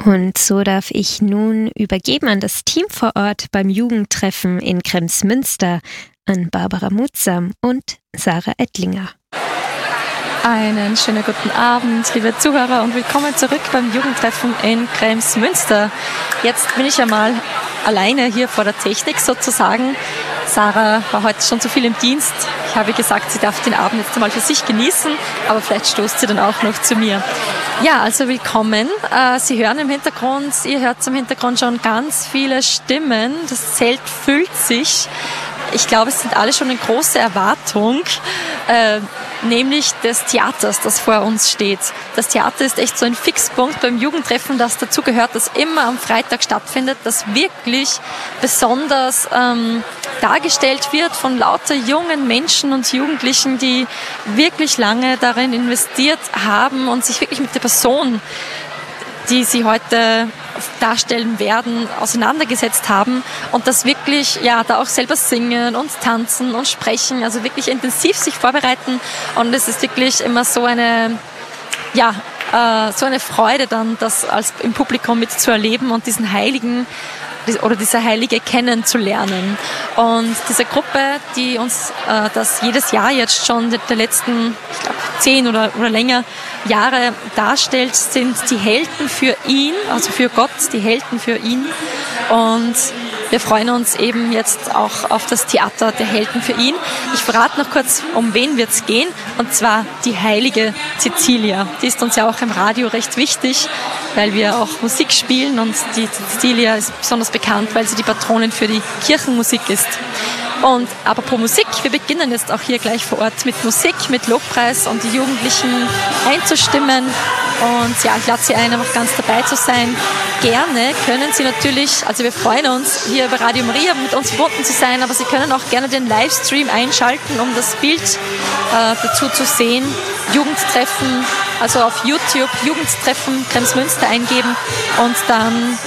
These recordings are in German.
Und so darf ich nun übergeben an das Team vor Ort beim Jugendtreffen in Kremsmünster, an Barbara Mutsam und Sarah Ettlinger. Einen schönen guten Abend, liebe Zuhörer, und willkommen zurück beim Jugendtreffen in Kremsmünster. Jetzt bin ich ja mal alleine hier vor der Technik sozusagen. Sarah war heute schon zu viel im Dienst. Ich habe gesagt, sie darf den Abend jetzt einmal für sich genießen, aber vielleicht stoßt sie dann auch noch zu mir. Ja, also willkommen. Sie hören im Hintergrund, ihr hört im Hintergrund schon ganz viele Stimmen. Das Zelt füllt sich. Ich glaube, es sind alle schon in großer Erwartung, nämlich des Theaters, das vor uns steht. Das Theater ist echt so ein Fixpunkt beim Jugendtreffen, das dazu gehört, das immer am Freitag stattfindet, das wirklich besonders dargestellt wird von lauter jungen Menschen und Jugendlichen, die wirklich lange darin investiert haben und sich wirklich mit der Person, die sie heute darstellen werden, auseinandergesetzt haben und das wirklich, ja, da auch selber singen und tanzen und sprechen, also wirklich intensiv sich vorbereiten, und es ist wirklich immer so eine, ja, so eine Freude dann, das als im Publikum mit zu erleben und diesen Heiligen oder diese Heilige kennenzulernen. Und diese Gruppe, die uns das jedes Jahr jetzt schon der letzten, ich glaube, 10 oder länger Jahre darstellt, sind die Helden für ihn, also für Gott, die Helden für ihn. Und wir freuen uns eben jetzt auch auf das Theater der Helden für ihn. Ich verrate noch kurz, um wen wird es gehen, und zwar die heilige Cecilia. Die ist uns ja auch im Radio recht wichtig, weil wir auch Musik spielen, und die Cecilia ist besonders bekannt, weil sie die Patronin für die Kirchenmusik ist. Und apropos Musik, wir beginnen jetzt auch hier gleich vor Ort mit Musik, mit Lobpreis und die Jugendlichen einzustimmen. Und ja, ich lade Sie ein, einfach ganz dabei zu sein. Gerne können Sie natürlich, also wir freuen uns, hier bei Radio Maria mit uns verbunden zu sein, aber Sie können auch gerne den Livestream einschalten, um das Bild dazu zu sehen. Jugendtreffen, also auf YouTube Jugendtreffen Kremsmünster eingeben, und dann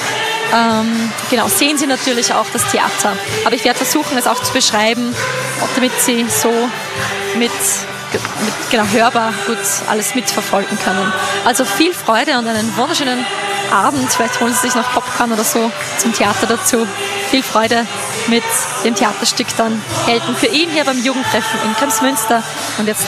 sehen Sie natürlich auch das Theater. Aber ich werde versuchen, es auch zu beschreiben, damit Sie so mit hörbar gut alles mitverfolgen können. Also viel Freude und einen wunderschönen Abend. Vielleicht holen Sie sich noch Popcorn oder so zum Theater dazu. Viel Freude mit dem Theaterstück dann Helden für ihn hier beim Jugendtreffen in Kremsmünster. Und jetzt